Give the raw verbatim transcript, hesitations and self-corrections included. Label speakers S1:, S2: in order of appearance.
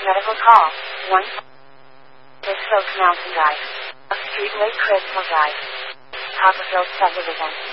S1: medical call. one. Big Oak Mountain Drive. Streetway Crystal Drive. Copperfield Subdivision.